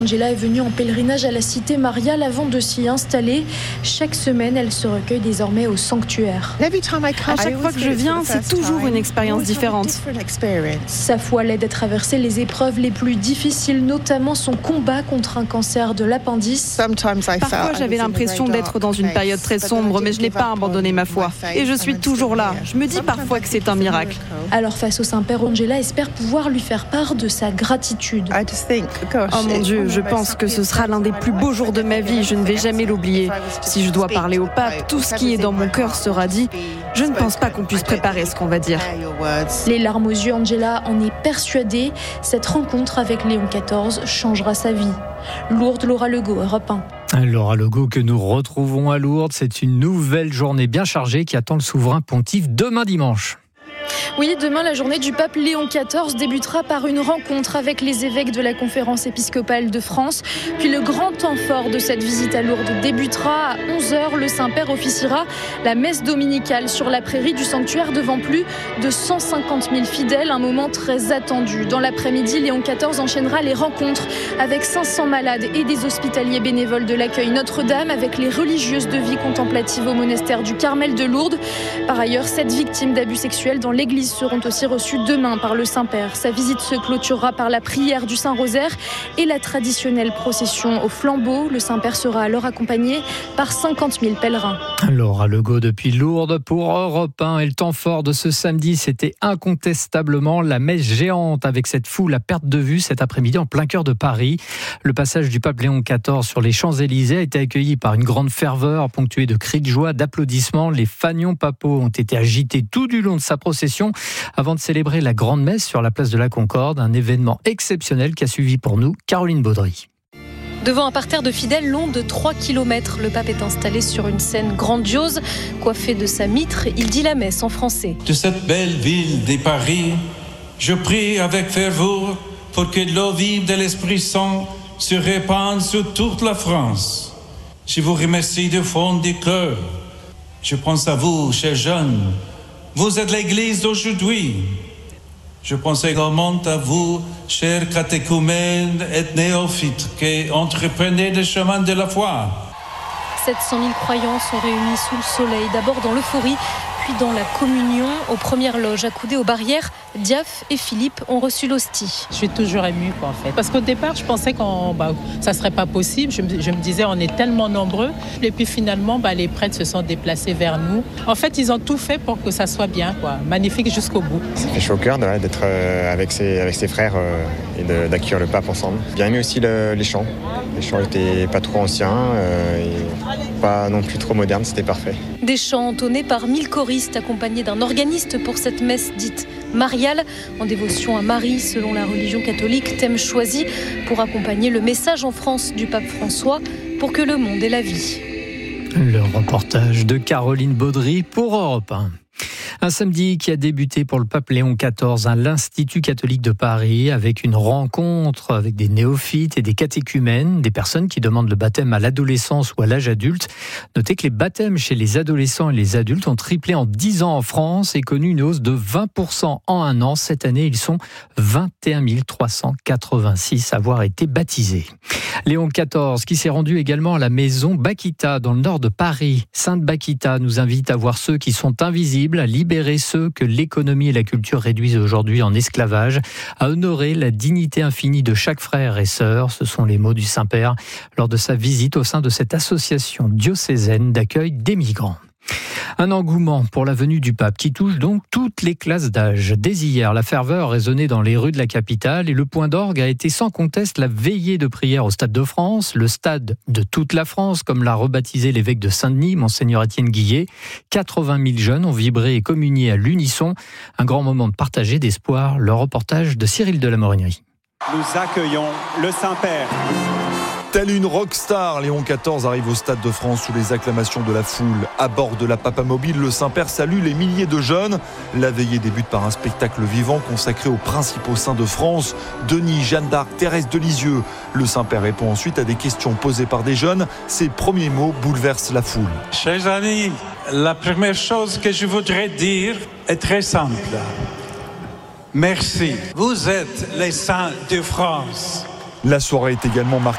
Angela est venue en pèlerinage à la cité mariale avant de s'y installer. Chaque semaine, elle se recueille désormais au sanctuaire. À chaque fois que je viens, c'est toujours une expérience différente. Sa foi l'aide à traverser les épreuves les plus difficiles, notamment son combat contre un cancer de l'appendice. Parfois, j'avais l'impression d'être dans une période très sombre, mais je n'ai pas abandonné ma foi. Et je suis toujours là. Je me dis parfois que c'est un miracle. Alors face au Saint-Père, Angela espère pouvoir lui faire part de sa gratitude. Oh mon Dieu, je pense que ce sera l'un des plus beaux jours de ma vie. Je ne vais jamais l'oublier. Si je dois parler au pape, tout ce qui est dans mon cœur sera dit. Je ne pense pas qu'on puisse préparer ce qu'on va dire. Les larmes aux yeux, Angela en est persuadée. Cette rencontre avec Léon XIV changera sa vie. Lourdes, Laura Legault, Europe 1. Laura Legault que nous retrouvons à Lourdes. C'est une nouvelle journée bien chargée qui attend le souverain pontife demain dimanche. Oui, demain, la journée du pape Léon XIV débutera par une rencontre avec les évêques de la Conférence épiscopale de France. Puis le grand temps fort de cette visite à Lourdes débutera à 11h. Le Saint-Père officiera la messe dominicale sur la prairie du sanctuaire devant plus de 150 000 fidèles. Un moment très attendu. Dans l'après-midi, Léon XIV enchaînera les rencontres avec 500 malades et des hospitaliers bénévoles de l'accueil Notre-Dame, avec les religieuses de vie contemplative au monastère du Carmel de Lourdes. Par ailleurs, 7 victimes d'abus sexuels dans l'église seront aussi reçues demain par le Saint-Père. Sa visite se clôturera par la prière du Saint-Rosaire et la traditionnelle procession au flambeau. Le Saint-Père sera alors accompagné par 50 000 pèlerins. Laura Legault depuis Lourdes pour Europe 1. Et le temps fort de ce samedi, c'était incontestablement la messe géante avec cette foule à perte de vue cet après-midi en plein cœur de Paris. Le passage du pape Léon XIV sur les Champs-Élysées a été accueilli par une grande ferveur ponctuée de cris de joie, d'applaudissements. Les fanions papaux ont été agités tout du long de sa procession avant de célébrer la grande messe sur la place de la Concorde, un événement exceptionnel qui a suivi pour nous Caroline Baudry. Devant un parterre de fidèles long de 3 km, le pape est installé sur une scène grandiose. Coiffé de sa mitre, il dit la messe en français. De cette belle ville de Paris, je prie avec ferveur pour que l'eau vive de l'Esprit Saint se répande sur toute la France. Je vous remercie du fond du cœur. Je pense à vous, chers jeunes. Vous êtes l'Église d'aujourd'hui. Je pense également à vous, chers catéchumènes et néophytes, qui entreprenez le chemin de la foi. 700 000 croyants sont réunis sous le soleil, d'abord dans l'euphorie, puis dans la communion. Aux premières loges, accoudées aux barrières, Diaf et Philippe ont reçu l'hostie. Je suis toujours émue, en fait. Parce qu'au départ, je pensais que ça ne serait pas possible. Je me disais, on est tellement nombreux. Et puis finalement, les prêtres se sont déplacés vers nous. En fait, ils ont tout fait pour que ça soit bien, quoi. Magnifique jusqu'au bout. Ça fait chaud au cœur d'être avec ses frères et d'accueillir le pape ensemble. Bien aimé aussi les chants. Les chants n'étaient pas trop anciens et pas non plus trop modernes, c'était parfait. Des chants entonnés par 1000 choristes accompagnés d'un organiste pour cette messe dite mariale, en dévotion à Marie selon la religion catholique, thème choisi pour accompagner le message en France du pape François pour que le monde ait la vie. Le reportage de Caroline Baudry pour Europe 1. Un samedi qui a débuté pour le pape Léon XIV à l'Institut catholique de Paris avec une rencontre avec des néophytes et des catéchumènes, des personnes qui demandent le baptême à l'adolescence ou à l'âge adulte. Notez que les baptêmes chez les adolescents et les adultes ont triplé en 10 ans en France et connu une hausse de 20% en un an. Cette année, ils sont 21 386 à avoir été baptisés. Léon XIV qui s'est rendu également à la maison Bakita dans le nord de Paris. Sainte Bakita nous invite à voir ceux qui sont invisibles, à libérer ceux que l'économie et la culture réduisent aujourd'hui en esclavage, à honorer la dignité infinie de chaque frère et sœur. Ce sont les mots du Saint-Père lors de sa visite au sein de cette association diocésaine d'accueil des migrants. Un engouement pour la venue du pape qui touche donc toutes les classes d'âge. Dès hier, la ferveur résonnait dans les rues de la capitale et le point d'orgue a été sans conteste la veillée de prière au Stade de France, le stade de toute la France, comme l'a rebaptisé l'évêque de Saint-Denis, Monseigneur Étienne Guillet. 80 000 jeunes ont vibré et communié à l'unisson. Un grand moment de partager d'espoir. Le reportage de Cyril de la Morinerie. Nous accueillons le Saint-Père. Tel une rockstar, Léon XIV arrive au Stade de France sous les acclamations de la foule. À bord de la Papamobile, le Saint-Père salue les milliers de jeunes. La veillée débute par un spectacle vivant consacré aux principaux saints de France, Denis, Jeanne d'Arc, Thérèse de Lisieux. Le Saint-Père répond ensuite à des questions posées par des jeunes. Ses premiers mots bouleversent la foule. Chers amis, la première chose que je voudrais dire est très simple. Merci. Vous êtes les saints de France. La soirée est également marquée